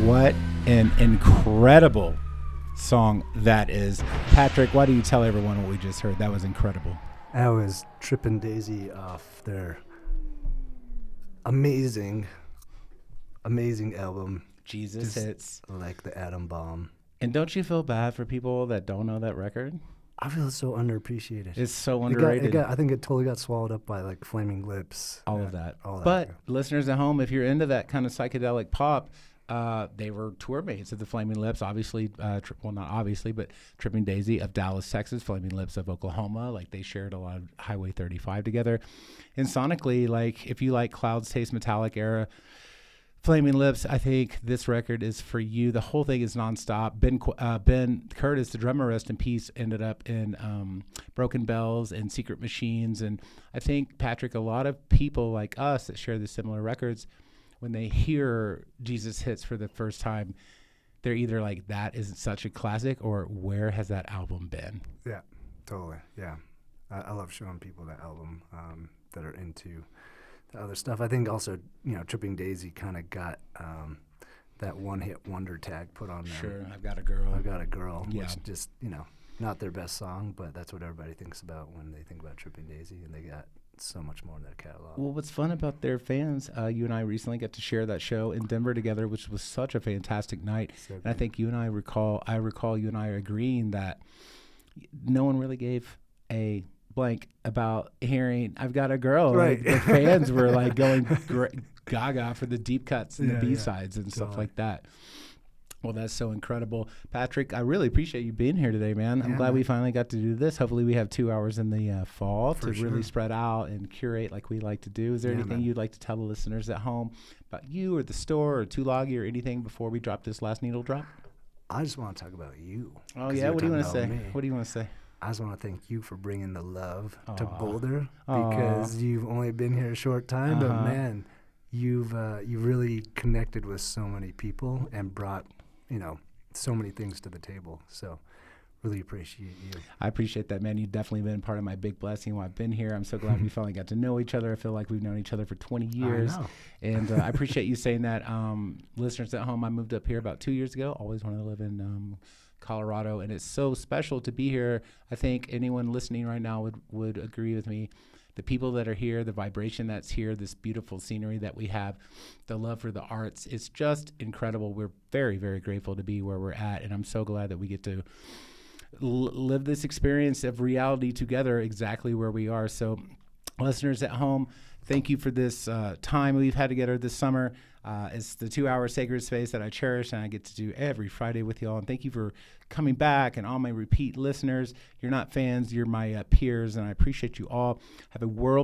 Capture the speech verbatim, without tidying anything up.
What an incredible song that is. Patrick, why do you tell everyone what we just heard? That was incredible. That was Trippin' Daisy off their amazing, amazing album. Jesus Just Hits. Like the Atom Bomb. And don't you feel bad for people that don't know that record? I feel so underappreciated. It's so It got, underrated. it got, I think it totally got swallowed up by like Flaming Lips. all uh, of that. all that, But yeah. listeners at home, if you're into that kind of psychedelic pop, uh, they were tour mates of the Flaming Lips, obviously, uh, tri- well, not obviously, but Tripping Daisy of Dallas, Texas, Flaming Lips of Oklahoma. Like, they shared a lot of Highway thirty-five together. And sonically, like, if you like Clouds Taste Metallic era Flaming Lips, I think this record is for you. The whole thing is nonstop. Ben Qu- uh, Ben Curtis, the drummer, rest in peace, ended up in um, Broken Bells and Secret Machines. And I think, Patrick, a lot of people like us that share the similar records, when they hear Jesus Hits for the first time, they're either like, that is such a classic, or where has that album been? Yeah, totally. Yeah. I, I love showing people that album um, that are into the other stuff. I think also, you know, Tripping Daisy kind of got um, that one-hit wonder tag put on them. Sure, I've Got a Girl. I've Got a Girl, Yeah. which just, you know, not their best song, but that's what everybody thinks about when they think about Tripping Daisy, and they got so much more in their catalog. Well, what's fun about their fans, uh, you and I recently got to share that show in Denver together, which was such a fantastic night. So And I think you and I recall, I recall you and I agreeing that no one really gave a blank about hearing "I've Got a Girl." Right. Like, the fans were like going gr- gaga for the deep cuts and Yeah, the yeah. B sides and stuff Totally. like that. Well, that's so incredible. Patrick, I really appreciate you being here today, man. I'm Yeah, glad man. we finally got to do this. Hopefully we have two hours in the uh, fall For to really sure. spread out and curate like we like to do. Is there Yeah, anything man. you'd like to tell the listeners at home about you or the store or Tulagi or anything before we drop this last needle drop? I just want to talk about you. Oh, 'cause yeah? were What do you want to talking say? about me. What do you want to say? I just want to thank you for bringing the love to Aw. Boulder, Aw. because you've only been here a short time, Uh-huh. but man, you've uh, you really connected with so many people and brought, you know, so many things to the table. So really appreciate you. I appreciate that, man. You've definitely been part of my big blessing while I've been here. I'm so glad we finally got to know each other. I feel like we've known each other for twenty years. I know. And uh, I appreciate you saying that. Um, listeners at home, I moved up here about two years ago. Always wanted to live in um, Colorado, and it's so special to be here. I think anyone listening right now would, would agree with me. The people that are here, the vibration that's here, this beautiful scenery that we have, the love for the arts, it's just incredible. We're very, very grateful to be where we're at, and I'm so glad that we get to l- live this experience of reality together exactly where we are. So listeners at home, thank you for this uh, time we've had together this summer. Uh, it's the two-hour sacred space that I cherish and I get to do every Friday with y'all. And thank you for coming back, and all my repeat listeners. You're not fans, you're my uh, peers, and I appreciate you all. Have a world